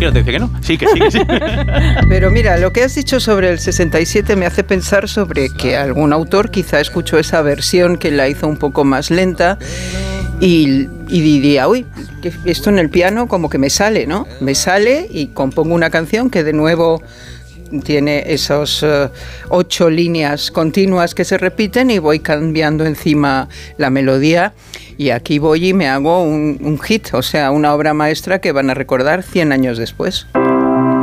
¿Qué no te dice que no? Sí, que sí, que sí. Pero mira, lo que has dicho sobre el 67 me hace pensar sobre que algún autor quizá escuchó esa versión que la hizo un poco más lenta y diría, uy, esto en el piano como que me sale, ¿no? Me sale y compongo una canción que de nuevo tiene esos 8 líneas continuas que se repiten y voy cambiando encima la melodía y aquí voy y me hago un hit, o sea, una obra maestra que van a recordar 100 años después.